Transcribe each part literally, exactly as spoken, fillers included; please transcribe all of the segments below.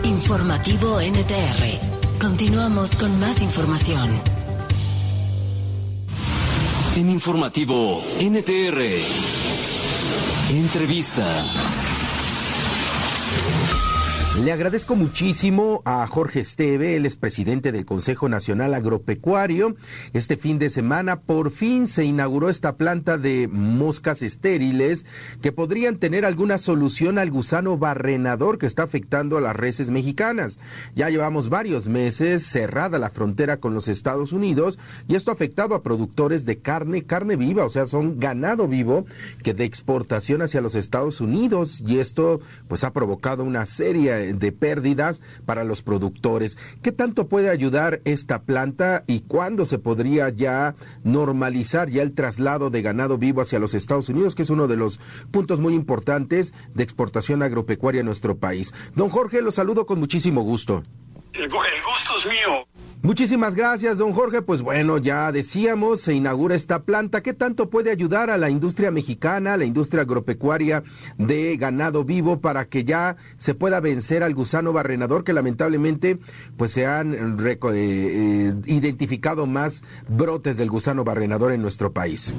Informativo N T R. Continuamos con más información. En Informativo N T R. Entrevista. Le agradezco muchísimo a Jorge Esteve, él es presidente del Consejo Nacional Agropecuario. Este fin de semana por fin se inauguró esta planta de moscas estériles que podrían tener alguna solución al gusano barrenador que está afectando a las reses mexicanas. Ya llevamos varios meses cerrada la frontera con los Estados Unidos y esto ha afectado a productores de carne, carne viva, o sea, son ganado vivo que de exportación hacia los Estados Unidos, y esto pues ha provocado una serie de pérdidas para los productores. ¿Qué tanto puede ayudar esta planta y cuándo se podría ya normalizar ya el traslado de ganado vivo hacia los Estados Unidos, que es uno de los puntos muy importantes de exportación agropecuaria en nuestro país? Don Jorge, lo saludo con muchísimo gusto. El, el gusto es mío. Muchísimas gracias, don Jorge. Pues bueno, ya decíamos, se inaugura esta planta. ¿Qué tanto puede ayudar a la industria mexicana, a la industria agropecuaria de ganado vivo, para que ya se pueda vencer al gusano barrenador, que lamentablemente pues se han eh, eh, identificado más brotes del gusano barrenador en nuestro país?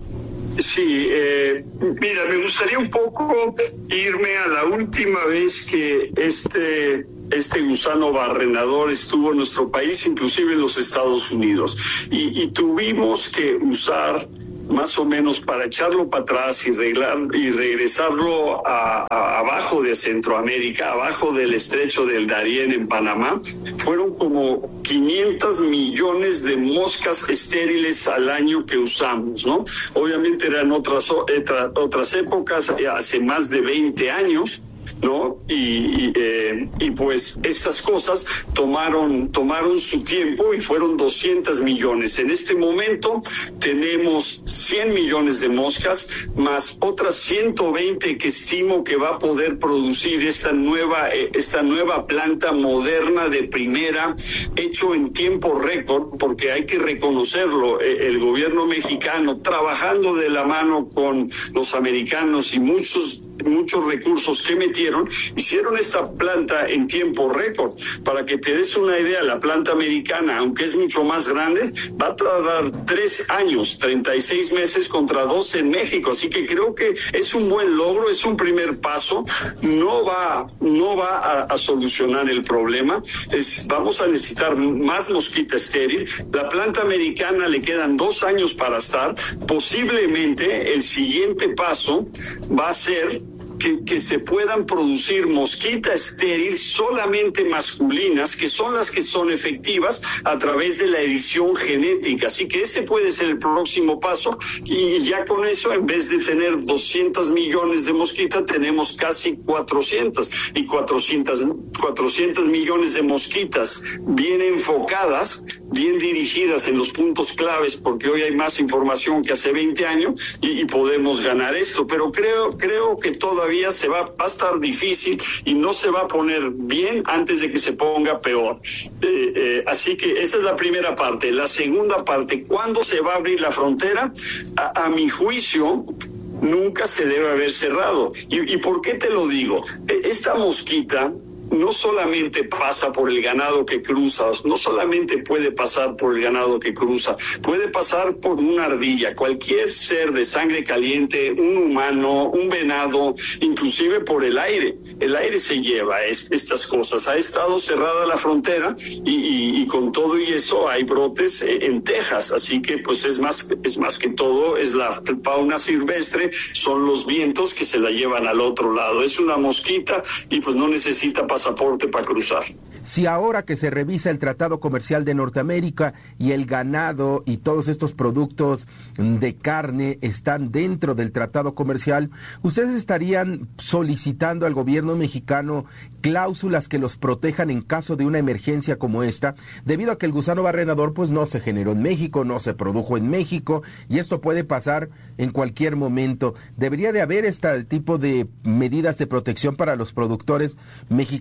Sí, eh, mira, me gustaría un poco irme a la última vez que este... este gusano barrenador estuvo en nuestro país, inclusive en los Estados Unidos, y, y tuvimos que usar más o menos para echarlo para atrás y, reglar, y regresarlo a, a, abajo de Centroamérica, abajo del estrecho del Darién en Panamá, fueron como quinientos millones de moscas estériles al año que usamos, ¿no? Obviamente eran otras, otras épocas, hace más de veinte años, ¿no? Y, y, eh, y pues estas cosas tomaron tomaron su tiempo y fueron doscientos millones. En este momento tenemos cien millones de moscas más otras ciento veinte que estimo que va a poder producir esta nueva eh, esta nueva planta moderna de primera, hecho en tiempo récord, porque hay que reconocerlo, eh, el gobierno mexicano trabajando de la mano con los americanos y muchos muchos recursos que metieron, hicieron esta planta en tiempo récord. Para que te des una idea, la planta americana, aunque es mucho más grande, va a tardar tres años, treinta y seis meses contra doce en México. Así que creo que es un buen logro, es un primer paso. No va, no va a, a solucionar el problema. Es, vamos a necesitar más mosquita estéril. La planta americana le quedan dos años para estar. Posiblemente el siguiente paso va a ser Que, que se puedan producir mosquita estéril solamente masculinas, que son las que son efectivas a través de la edición genética. Así que ese puede ser el próximo paso, y ya con eso, en vez de tener doscientos millones de mosquitas, tenemos casi cuatrocientos, y cuatrocientos, cuatrocientos millones de mosquitas bien enfocadas, bien dirigidas en los puntos claves, porque hoy hay más información que hace veinte años, y, y podemos ganar esto. Pero creo, creo que todavía se va, va a estar difícil y no se va a poner bien antes de que se ponga peor. Eh, eh, así que esa es la primera parte. La segunda parte, ¿cuándo se va a abrir la frontera? A, a mi juicio, nunca se debe haber cerrado. ¿Y, y por qué te lo digo? Esta mosquita no solamente pasa por el ganado que cruza, no solamente puede pasar por el ganado que cruza, puede pasar por una ardilla, cualquier ser de sangre caliente, un humano, un venado, inclusive por el aire. El aire se lleva es, estas cosas. Ha estado cerrada la frontera y, y, y con todo y eso hay brotes en Texas, así que pues es más, es más que todo, es la fauna silvestre, son los vientos que se la llevan al otro lado. Es una mosquita y pues no necesita pasar pasaporte para cruzar. Si ahora que se revisa el Tratado Comercial de Norteamérica y el ganado y todos estos productos de carne están dentro del Tratado Comercial, ¿ustedes estarían solicitando al gobierno mexicano cláusulas que los protejan en caso de una emergencia como esta? Debido a que el gusano barrenador pues no se generó en México, no se produjo en México, y esto puede pasar en cualquier momento. ¿Debería de haber este tipo de medidas de protección para los productores mexicanos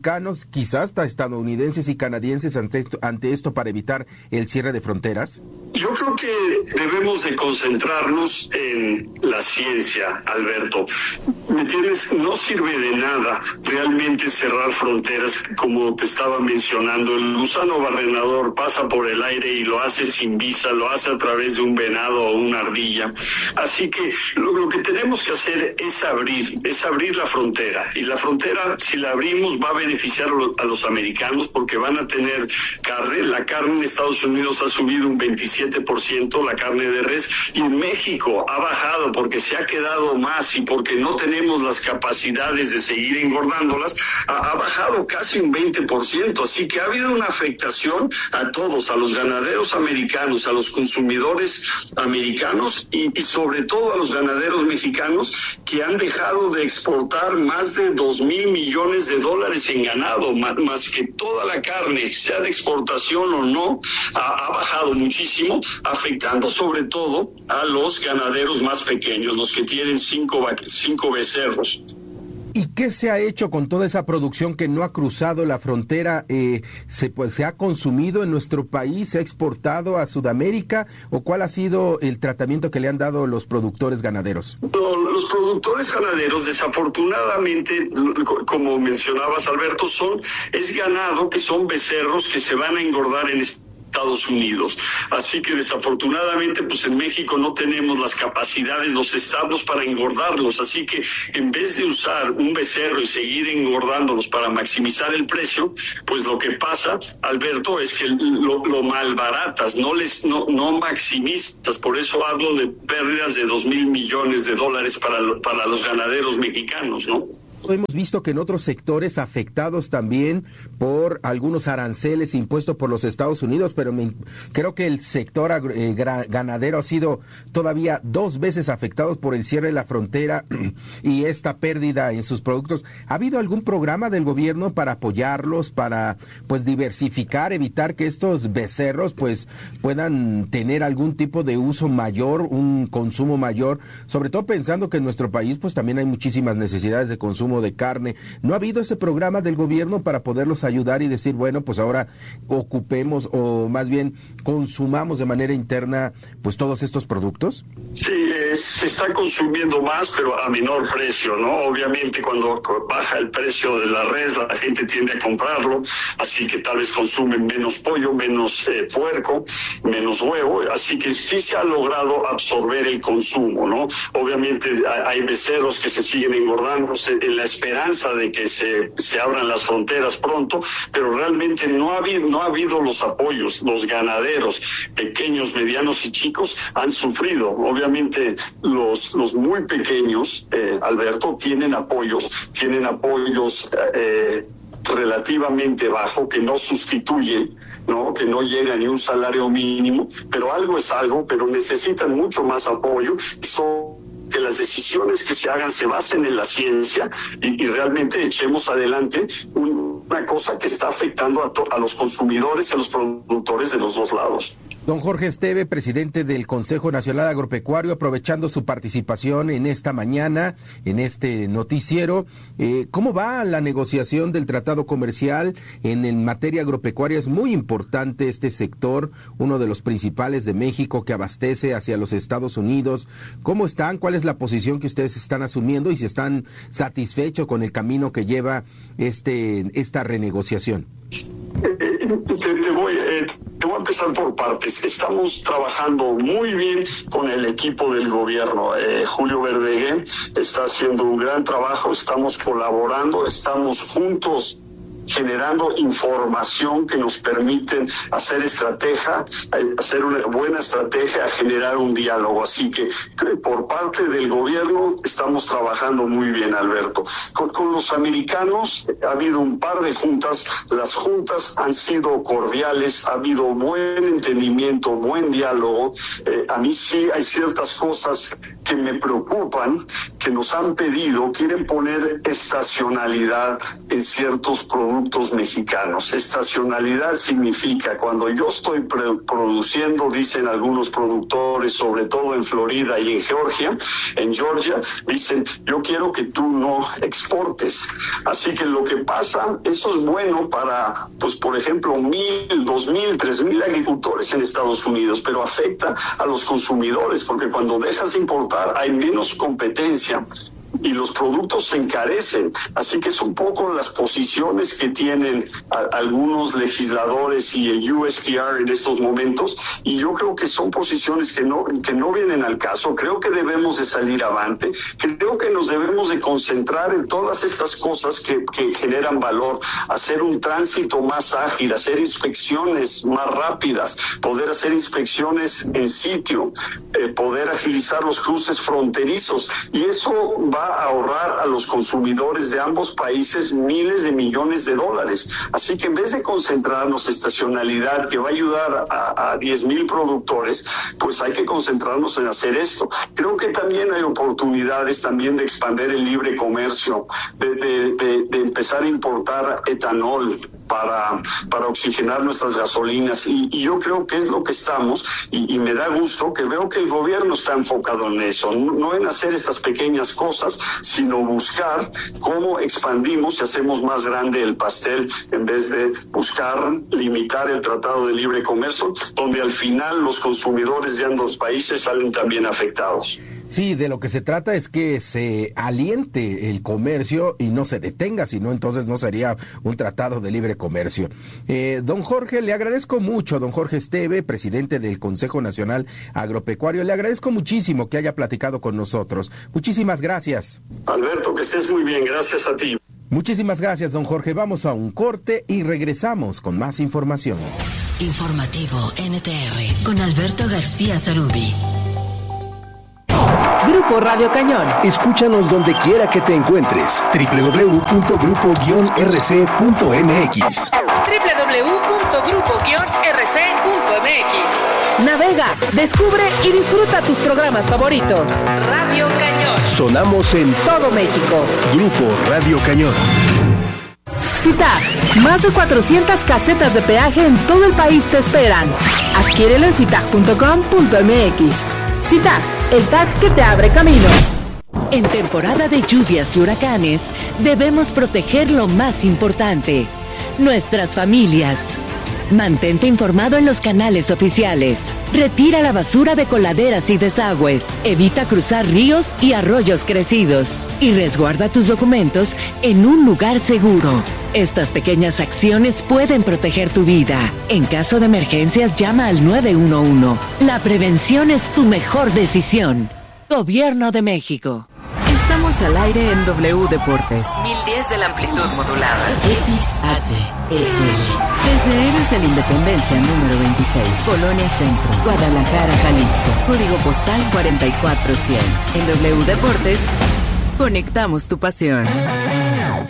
mexicanos, quizás hasta estadounidenses y canadienses ante esto, ante esto para evitar el cierre de fronteras? Yo creo que debemos de concentrarnos en la ciencia, Alberto. ¿Me entiendes? No sirve de nada realmente cerrar fronteras, como te estaba mencionando. El gusano barrenador pasa por el aire y lo hace sin visa, lo hace a través de un venado o una ardilla. Así que lo, lo que tenemos que hacer es abrir, es abrir la frontera. Y la frontera, si la abrimos, va a beneficiar a los americanos porque van a tener carne. La carne en Estados Unidos ha subido un veintisiete por ciento, la carne de res, y en México ha bajado porque se ha quedado más y porque no tenemos las capacidades de seguir engordándolas, ha, ha bajado casi un veinte por ciento. Así que ha habido una afectación a todos, a los ganaderos americanos, a los consumidores americanos y, y sobre todo a los ganaderos mexicanos, que han dejado de exportar más de dos mil millones de dólares en ganado, más, más que toda la carne, sea de exportación o no, ha, ha bajado muchísimo, afectando sobre todo a los ganaderos más pequeños, los que tienen cinco, cinco becerros. ¿Y qué se ha hecho con toda esa producción que no ha cruzado la frontera? Eh, ¿se, pues, ¿Se ha consumido en nuestro país? ¿Se ha exportado a Sudamérica? ¿O cuál ha sido el tratamiento que le han dado los productores ganaderos? No, los productores ganaderos, desafortunadamente, como mencionabas, Alberto, son es ganado que son becerros que se van a engordar en este Estados Unidos. Así que desafortunadamente pues en México no tenemos las capacidades, los establos para engordarlos, así que en vez de usar un becerro y seguir engordándolos para maximizar el precio, pues lo que pasa, Alberto, es que lo, lo malbaratas, no les no, no maximizas. Por eso hablo de pérdidas de dos mil millones de dólares para, para los ganaderos mexicanos, ¿no? Hemos visto que en otros sectores afectados también por algunos aranceles impuestos por los Estados Unidos, pero me, creo que el sector agro, eh, ganadero ha sido todavía dos veces afectado por el cierre de la frontera y esta pérdida en sus productos. ¿Ha habido algún programa del gobierno para apoyarlos, para pues diversificar, evitar que estos becerros pues puedan tener algún tipo de uso mayor, un consumo mayor, sobre todo pensando que en nuestro país pues también hay muchísimas necesidades de consumo de carne? ¿No ha habido ese programa del gobierno para poderlos ayudar y decir, bueno, pues ahora ocupemos o más bien consumamos de manera interna pues todos estos productos? Sí, eh, se está consumiendo más, pero a menor precio, ¿no? Obviamente cuando baja el precio de la res, la gente tiende a comprarlo, así que tal vez consumen menos pollo, menos eh, puerco, menos huevo, así que sí se ha logrado absorber el consumo, ¿no? Obviamente hay becerros que se siguen engordando en la esperanza de que se, se abran las fronteras pronto, pero realmente no ha habido, no ha habido los apoyos. Los ganaderos pequeños, medianos y chicos han sufrido. Obviamente los, los muy pequeños, eh, Alberto, tienen apoyos, tienen apoyos eh, relativamente bajo, que no sustituyen, ¿no? Que no llega ni un salario mínimo, pero algo es algo, pero necesitan mucho más apoyo. Son que las decisiones que se hagan se basen en la ciencia y, y realmente echemos adelante un, una cosa que está afectando a, to, a los consumidores y a los productores de los dos lados. Don Jorge Esteve, presidente del Consejo Nacional Agropecuario, aprovechando su participación en esta mañana, en este noticiero, eh, ¿cómo va la negociación del tratado comercial en, en materia agropecuaria? Es muy importante este sector, uno de los principales de México que abastece hacia los Estados Unidos. ¿Cómo están? ¿Cuál es la posición que ustedes están asumiendo y si están satisfechos con el camino que lleva este esta renegociación? Te, te, voy, eh, te voy a empezar por partes. Estamos trabajando muy bien con el equipo del gobierno. Eh, Julio Verdeguer está haciendo un gran trabajo, estamos colaborando, estamos juntos generando información que nos permiten hacer estrategia, hacer una buena estrategia, generar un diálogo. Así que por parte del gobierno estamos trabajando muy bien, Alberto. Con, con los americanos ha habido un par de juntas, las juntas han sido cordiales, ha habido buen entendimiento, buen diálogo. Eh, a mí sí hay ciertas cosas que me preocupan, que nos han pedido, quieren poner estacionalidad en ciertos productos mexicanos. Estacionalidad significa cuando yo estoy pre- produciendo, dicen algunos productores, sobre todo en Florida y en Georgia, en Georgia, dicen, yo quiero que tú no exportes. Así que lo que pasa, eso es bueno para, pues por ejemplo, mil, dos mil, tres mil agricultores en Estados Unidos, pero afecta a los consumidores, porque cuando dejas de importar hay menos competencia y los productos se encarecen. Así que es un poco las posiciones que tienen a, algunos legisladores y el U S T R en estos momentos, y yo creo que son posiciones que no que no vienen al caso. Creo que debemos de salir avante, creo que nos debemos de concentrar en todas estas cosas que, que generan valor, hacer un tránsito más ágil, hacer inspecciones más rápidas, poder hacer inspecciones en sitio, eh, poder agilizar los cruces fronterizos, y eso va a ahorrar a los consumidores de ambos países miles de millones de dólares. Así que en vez de concentrarnos en estacionalidad que va a ayudar a, a diez mil productores, pues hay que concentrarnos en hacer esto. Creo que también hay oportunidades también de expandir el libre comercio, de, de, de, de empezar a importar etanol para, para oxigenar nuestras gasolinas, y, y yo creo que es lo que estamos, y, y me da gusto que veo que el gobierno está enfocado en eso, no, no en hacer estas pequeñas cosas, sino buscar cómo expandimos y hacemos más grande el pastel, en vez de buscar limitar el Tratado de Libre Comercio, donde al final los consumidores de ambos países salen también afectados. Sí, de lo que se trata es que se aliente el comercio y no se detenga, sino entonces no sería un tratado de libre comercio. Eh, don Jorge, le agradezco mucho, don Jorge Esteve, presidente del Consejo Nacional Agropecuario, le agradezco muchísimo que haya platicado con nosotros. Muchísimas gracias. Alberto, que estés muy bien, gracias a ti. Muchísimas gracias, don Jorge. Vamos a un corte y regresamos con más información. Informativo N T R con Alberto García Zarubi. Grupo Radio Cañón. Escúchanos donde quiera que te encuentres. doble u doble u doble u punto grupo guion r c punto m x. doble u doble u doble u punto grupo guion r c punto m x. Navega, descubre y disfruta tus programas favoritos. Radio Cañón. Sonamos en todo México. Grupo Radio Cañón. CITAG, más de cuatrocientas casetas de peaje en todo el país te esperan. Adquiérelo en citag punto com punto m x. CITAG, el tag que te abre camino. En temporada de lluvias y huracanes, debemos proteger lo más importante, nuestras familias. Mantente informado en los canales oficiales. Retira la basura de coladeras y desagües. Evita cruzar ríos y arroyos crecidos. Y resguarda tus documentos en un lugar seguro. Estas pequeñas acciones pueden proteger tu vida. En caso de emergencias, llama al nueve uno uno. La prevención es tu mejor decisión. Gobierno de México. Estamos al aire en W Deportes. mil diez de la amplitud modulada. X H E L. Desde Héroes de la Independencia número veintiséis. Colonia Centro. Guadalajara, Jalisco. Código postal cuarenta y cuatro cien. En W Deportes, conectamos tu pasión.